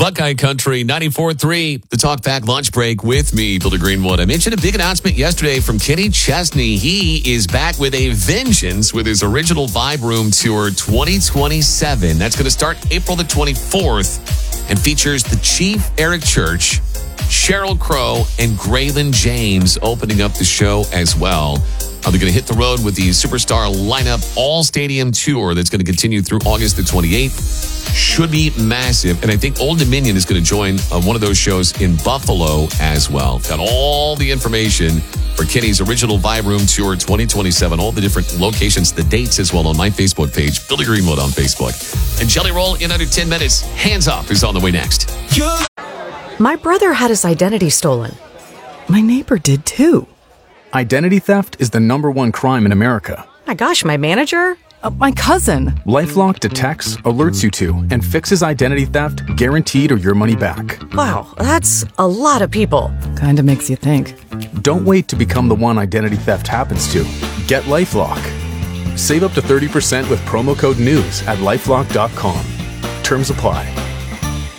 Buckeye Country 94.3, the Talk Back Lunch Break with me, Billy Greenwood. I mentioned a big announcement yesterday from Kenny Chesney. He is back with a vengeance with his original Vibe Room Tour 2027. That's going to start April the 24th and features the Chief, Eric Church, Sheryl Crow, and Graylin James opening up the show as well. They're going to hit the road with the Superstar Lineup All-Stadium Tour that's going to continue through August the 28th. Should be massive. And I think Old Dominion is going to join one of those shows in Buffalo as well. Got all the information for Kenny's original Vibe Room Tour 2027. All the different locations, the dates as well on my Facebook page, Billy Greenwood on Facebook. And Jelly Roll in under 10 minutes. Hands Up is on the way next. My brother had his identity stolen. My neighbor did too. Identity theft is the #1 crime in America. My gosh, my manager? My cousin. LifeLock detects, alerts you to, and fixes identity theft guaranteed or your money back. Wow, that's a lot of people. Kinda makes you think. Don't wait to become the one identity theft happens to. Get LifeLock. Save up to 30% with promo code NEWS at LifeLock.com. Terms apply.